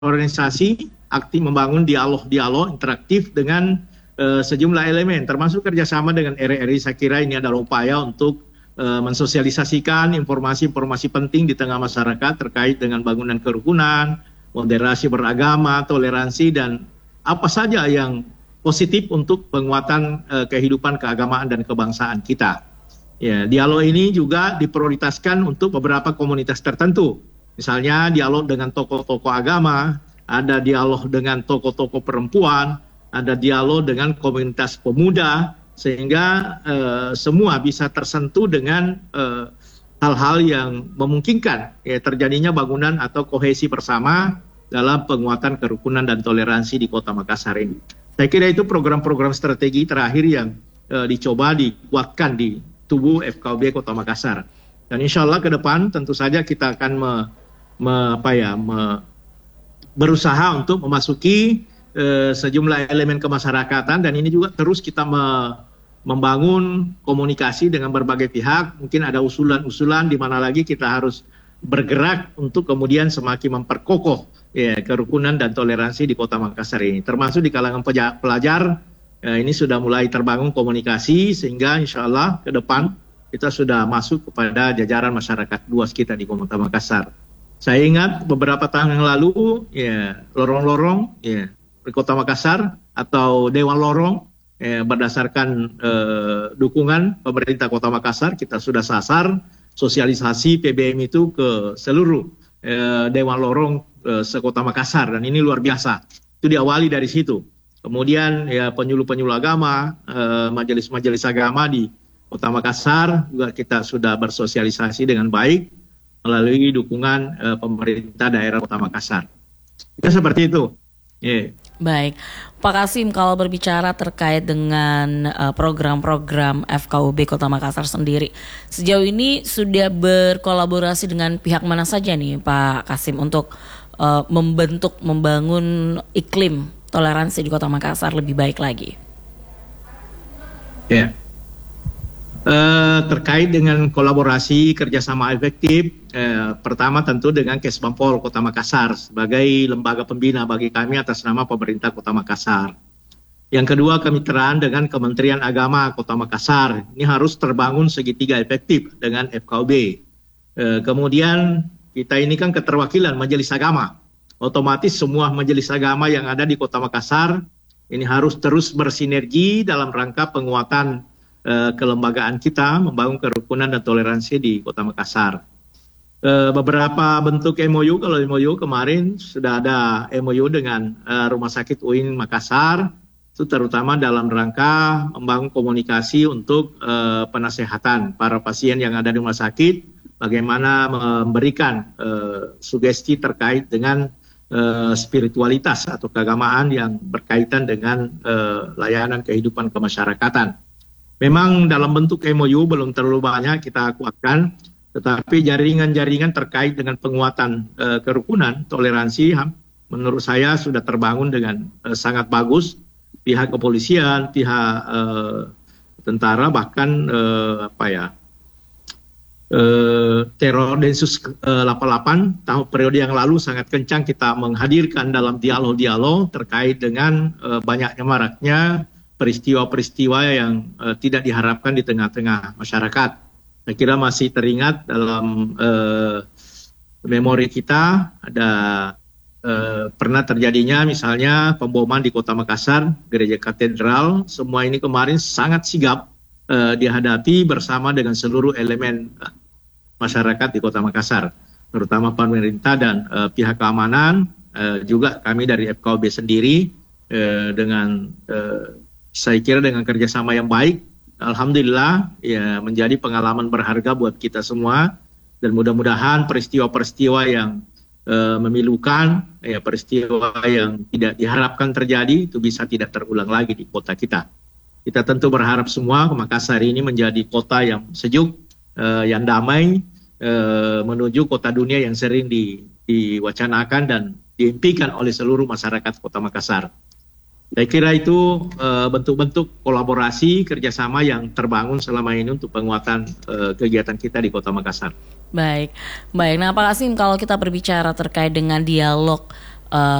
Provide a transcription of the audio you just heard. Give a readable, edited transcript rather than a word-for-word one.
organisasi aktif membangun dialog interaktif dengan sejumlah elemen, termasuk kerjasama dengan RRI. Saya kira ini adalah upaya untuk mensosialisasikan informasi-informasi penting di tengah masyarakat terkait dengan bangunan kerukunan, moderasi beragama, toleransi, dan apa saja yang positif untuk penguatan kehidupan keagamaan dan kebangsaan kita. Ya, dialog ini juga diprioritaskan untuk beberapa komunitas tertentu. Misalnya dialog dengan tokoh-tokoh agama, ada dialog dengan tokoh-tokoh perempuan, ada dialog dengan komunitas pemuda, sehingga semua bisa tersentuh dengan hal-hal yang memungkinkan ya, terjadinya bangunan atau kohesi bersama dalam penguatan kerukunan dan toleransi di Kota Makassar ini. Saya kira itu program-program strategi terakhir yang dicoba dikuatkan di tubuh FKUB Kota Makassar. Dan insya Allah ke depan tentu saja kita akan berusaha untuk memasuki sejumlah elemen kemasyarakatan, dan ini juga terus kita membangun komunikasi dengan berbagai pihak. Mungkin ada usulan-usulan di mana lagi kita harus bergerak untuk kemudian semakin memperkokoh ya, kerukunan dan toleransi di Kota Makassar ini. Termasuk di kalangan pelajar, ini sudah mulai terbangun komunikasi sehingga insya Allah ke depan kita sudah masuk kepada jajaran masyarakat luas kita di Kota Makassar. Saya ingat beberapa tahun yang lalu, ya, lorong-lorong ya, di Kota Makassar atau Dewan Lorong, berdasarkan dukungan pemerintah Kota Makassar, kita sudah sasar sosialisasi PBM itu ke seluruh Dewan Lorong se-Kota Makassar, dan ini luar biasa. Itu diawali dari situ. Kemudian ya penyuluh-penyuluh agama, majelis-majelis agama di Kota Makassar juga kita sudah bersosialisasi dengan baik melalui dukungan pemerintah daerah Kota Makassar. Kita seperti itu. Yeah. Baik, Pak Kasim, kalau berbicara terkait dengan program-program FKUB Kota Makassar sendiri, sejauh ini sudah berkolaborasi dengan pihak mana saja nih Pak Kasim untuk membangun iklim toleransi di Kota Makassar lebih baik lagi? Ya, terkait dengan kolaborasi kerjasama efektif, pertama tentu dengan Kesbangpol Kota Makassar sebagai lembaga pembina bagi kami atas nama pemerintah Kota Makassar. Yang kedua, kemitraan dengan Kementerian Agama Kota Makassar. Ini harus terbangun segitiga efektif dengan FKUB. Kemudian kita ini kan keterwakilan majelis agama. Otomatis semua majelis agama yang ada di Kota Makassar ini harus terus bersinergi dalam rangka penguatan kelembagaan kita, membangun kerukunan dan toleransi di Kota Makassar. Beberapa bentuk MOU, kalau MOU kemarin sudah ada MOU dengan Rumah Sakit UIN Makassar, itu terutama dalam rangka membangun komunikasi untuk penasehatan para pasien yang ada di rumah sakit, bagaimana memberikan sugesti terkait dengan spiritualitas atau keagamaan yang berkaitan dengan layanan kehidupan kemasyarakatan. Memang dalam bentuk MOU belum terlalu banyak kita kuatkan, tetapi jaringan-jaringan terkait dengan penguatan kerukunan, toleransi, menurut saya sudah terbangun dengan sangat bagus. Pihak kepolisian, pihak tentara, bahkan teror Densus 88 tahun periode yang lalu sangat kencang kita menghadirkan dalam dialog-dialog terkait dengan banyaknya maraknya peristiwa-peristiwa yang tidak diharapkan di tengah-tengah masyarakat. Saya kira masih teringat dalam memori kita ada pernah terjadinya misalnya pemboman di Kota Makassar, Gereja Katedral. Semua ini kemarin sangat sigap dihadapi bersama dengan seluruh elemen masyarakat di Kota Makassar, terutama pemerintah dan pihak keamanan, juga kami dari FKUB sendiri dengan saya kira dengan kerjasama yang baik, alhamdulillah ya menjadi pengalaman berharga buat kita semua, dan mudah-mudahan peristiwa-peristiwa yang memilukan, ya peristiwa yang tidak diharapkan terjadi itu bisa tidak terulang lagi di kota kita. Kita tentu berharap semua Makassar ini menjadi kota yang sejuk, yang damai, menuju kota dunia yang sering diwacanakan dan diimpikan oleh seluruh masyarakat Kota Makassar. Saya kira itu bentuk-bentuk kolaborasi kerjasama yang terbangun selama ini untuk penguatan kegiatan kita di Kota Makassar. Baik. Nah Pak Kasim, kalau kita berbicara terkait dengan dialog